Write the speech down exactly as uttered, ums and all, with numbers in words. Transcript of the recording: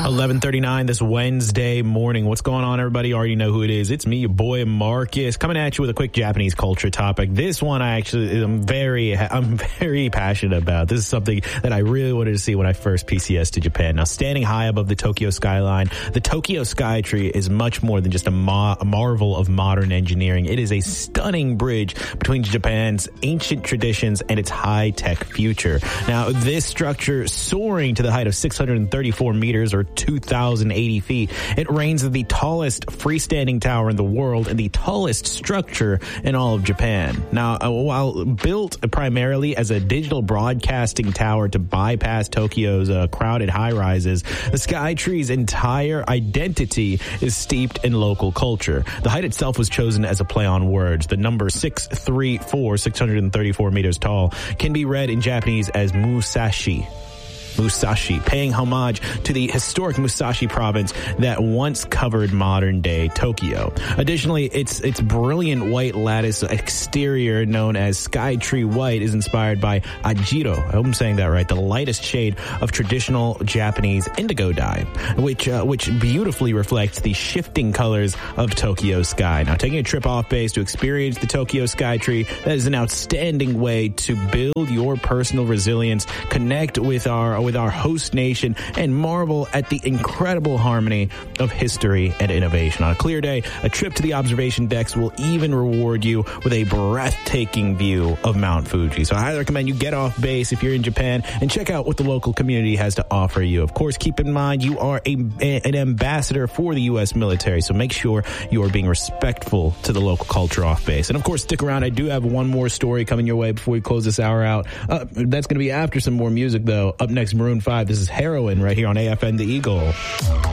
eleven thirty-nine this Wednesday morning. What's going on, everybody? You already know who it is. It's me, your boy Marcus, coming at you with a quick Japanese culture topic. This one I actually am very, I'm very passionate about. This is something that I really wanted to see when I first P C S'd to Japan. Now, standing high above the Tokyo skyline, the Tokyo Skytree is much more than just a, ma- a marvel of modern engineering. It is a stunning bridge between Japan's ancient traditions and its high-tech future. Now, this structure, soaring to the height of six hundred thirty-four meters or two thousand eighty feet, it reigns as the tallest freestanding tower in the world and the tallest structure in all of Japan. Now, uh, while built primarily as a digital broadcasting tower to bypass Tokyo's uh, crowded high-rises, the Skytree's entire identity is steeped in local culture. The height itself was chosen as a play on words. The number six thirty-four, six hundred thirty-four meters tall, can be read in Japanese as Musashi. Musashi, paying homage to the historic Musashi province that once covered modern-day Tokyo. Additionally, its its brilliant white lattice exterior, known as Skytree White, is inspired by Ajiro, I hope I'm saying that right, the lightest shade of traditional Japanese indigo dye, which uh, which beautifully reflects the shifting colors of Tokyo sky. Now, taking a trip off base to experience the Tokyo Skytree, that is an outstanding way to build your personal resilience, connect with our with our host nation, and marvel at the incredible harmony of history and innovation. On a clear day, a trip to the observation decks will even reward you with a breathtaking view of Mount Fuji. So I highly recommend you get off base if you're in Japan and check out what the local community has to offer you. Of course, keep in mind you are a, a, an ambassador for the U S military, so make sure you are being respectful to the local culture off base. And of course, stick around. I do have one more story coming your way before we close this hour out. Uh, that's going to be after some more music, though. Up next, Maroon five. This is Heroin right here on A F N The Eagle.